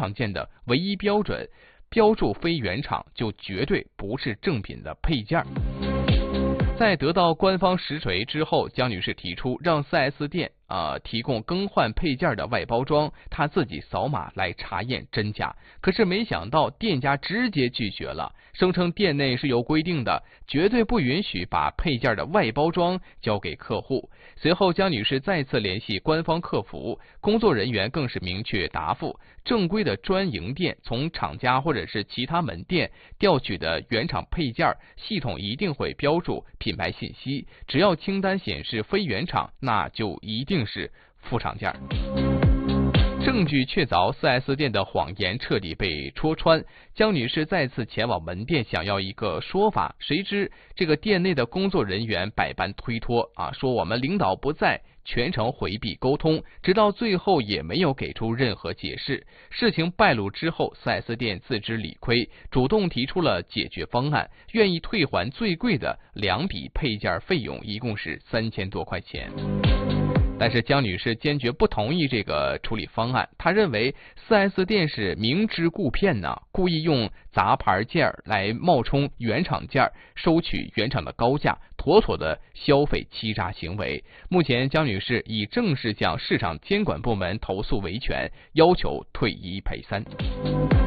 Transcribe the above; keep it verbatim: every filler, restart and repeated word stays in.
厂件的唯一标准，标注非原厂就绝对不是正品的配件。在得到官方实锤之后，江女士提出让 四 S 店啊、呃、提供更换配件的外包装，她自己扫码来查验真假。可是没想到店家直接拒绝了，声称店内是有规定的，绝对不允许把配件的外包装交给客户。随后江女士再次联系官方客服，工作人员更是明确答复，正规的专营店从厂家或者是其他门店调取的原厂配件，系统一定会标注品牌信息，只要清单显示非原厂，那就一定是副厂件。证据确凿， 四 S 店的谎言彻底被戳穿。江女士再次前往门店想要一个说法，谁知这个店内的工作人员百般推脱啊，说我们领导不在，全程回避沟通，直到最后也没有给出任何解释。事情败露之后， 四 S 店自知理亏，主动提出了解决方案，愿意退还最贵的两笔配件费用，一共是三千多块钱。但是江女士坚决不同意这个处理方案，她认为 四 S 店是明知故骗呢，故意用杂牌件来冒充原厂件，收取原厂的高价，妥妥的消费欺诈行为。目前江女士已正式向市场监管部门投诉维权，要求退一赔三。